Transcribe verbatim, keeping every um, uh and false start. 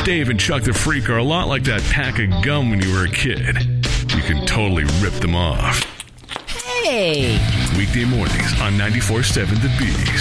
Dave and Chuck the Freak are a lot like that pack of gum when you were a kid. You can totally rip them off. Hey! Weekday mornings on ninety-four point seven The Beast.